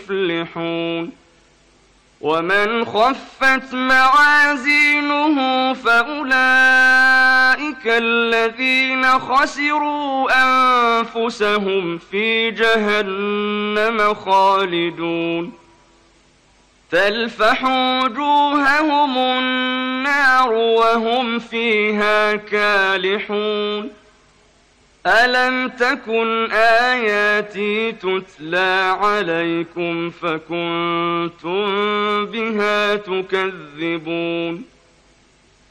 المفلحون. ومن خفت موازينه فأولئك الذين خسروا أنفسهم في جهنم خالدون. تلفح وجوههم النار وهم فيها كالحون. ألم تكن آياتي تتلى عليكم فكنتم بها تكذبون.